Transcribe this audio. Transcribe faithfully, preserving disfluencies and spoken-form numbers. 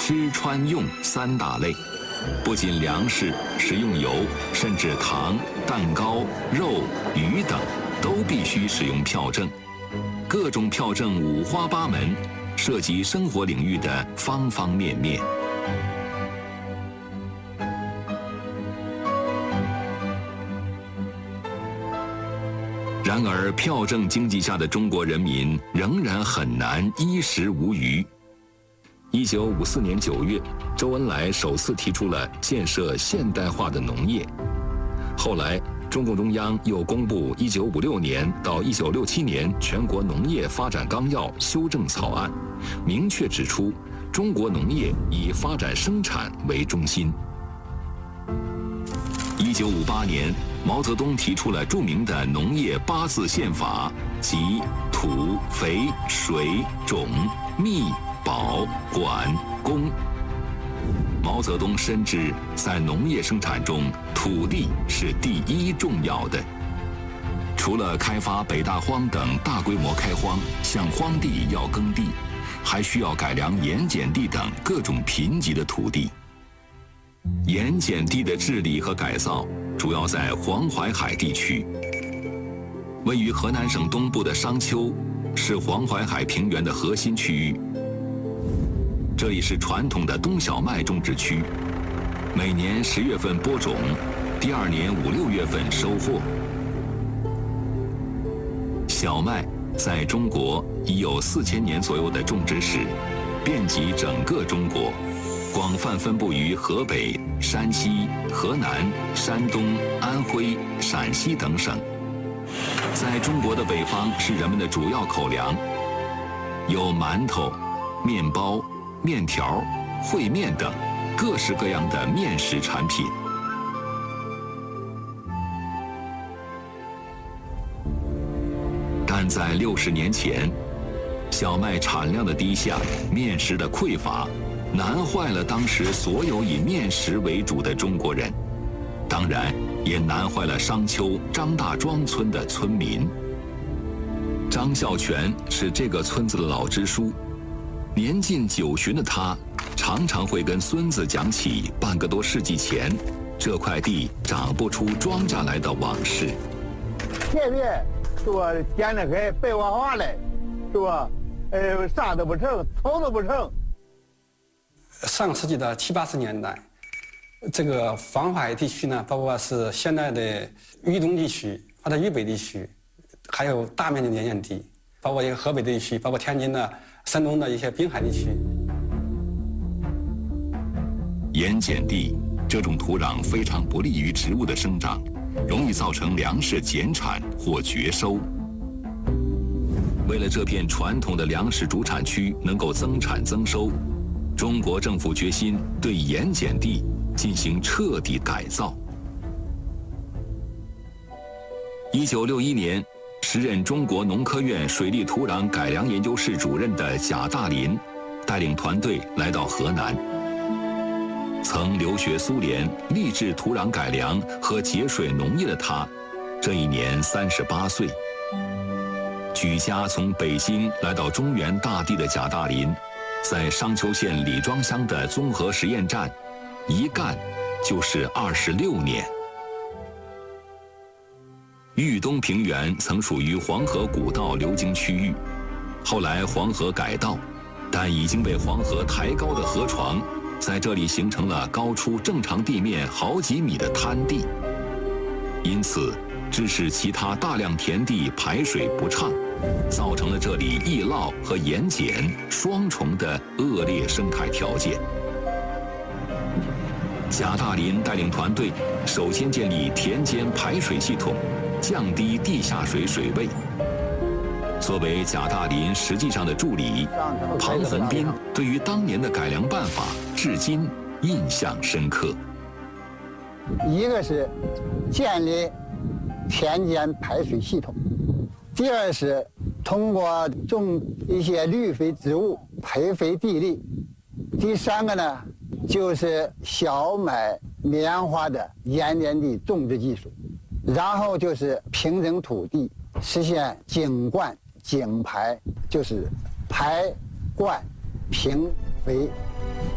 吃穿用三大类。不仅粮食、食用油，甚至糖、蛋糕、肉、鱼等，都必须使用票证。各种票证五花八门，涉及生活领域的方方面面。然而，票证经济下的中国人民仍然很难衣食无余。一九五四年九月，周恩来首次提出了建设现代化的农业。后来，中共中央又公布一九五六年到一九六七年全国农业发展纲要修正草案，明确指出，中国农业以发展生产为中心。一九五八年，毛泽东提出了著名的农业八字宪法，即土、肥、水、种、密、保、管、工。毛泽东深知，在农业生产中，土地是第一重要的。除了开发北大荒等大规模开荒，向荒地要耕地，还需要改良盐碱地等各种贫瘠的土地。盐碱地的治理和改造主要在黄淮海地区。位于河南省东部的商丘是黄淮海平原的核心区域。这里是传统的冬小麦种植区，每年十月份播种，第二年五六月份收获。小麦在中国已有四千年左右的种植史，遍及整个中国，广泛分布于河北、山西、河南、山东、安徽、陕西等省。在中国的北方是人们的主要口粮，有馒头、面包、面条、烩面等各式各样的面食产品。但在六十年前，小麦产量的低下，面食的匮乏，难坏了当时所有以面食为主的中国人，当然也难坏了商丘张大庄村的村民。张孝全是这个村子的老支书，年近九旬的他，常常会跟孙子讲起半个多世纪前这块地长不出庄稼来的往事。 前面说填了海白花花来，是吧？呃，啥都不成，草都不成。 上世纪的七八十年代，这个黄淮地区呢，包括是现在的豫东地区或者豫北地区，还有大面积的盐碱地，包括一个河北地区，包括天津的、山东的一些滨海地区。 盐碱地这种土壤非常不利于植物的生长，容易造成粮食减产或绝收。为了这片传统的粮食主产区能够增产增收，中国政府决心对盐碱地进行彻底改造。一九六一年，时任中国农科院水利土壤改良研究室主任的贾大林，带领团队来到河南。曾留学苏联，立志土壤改良和节水农业的他，这一年三十八岁。举家从北京来到中原大地的贾大林，在商丘县李庄乡的综合实验站，一干就是二十六年。豫东平原曾属于黄河古道流经区域，后来黄河改道，但已经被黄河抬高的河床，在这里形成了高出正常地面好几米的滩地，因此致使其他大量田地排水不畅，造成了这里易涝和盐碱双重的恶劣生态条件。贾大林带领团队首先建立田间排水系统，降低地下水水位。作为贾大林实际上的助理，庞洪斌对于当年的改良办法至今印象深刻。 一个是建立田间排水系统，第二是通过种一些绿肥植物培肥地力，第三个呢就是小麦、棉花的盐碱地种植技术，然后就是平整土地，实现井灌井排，就是排灌平肥。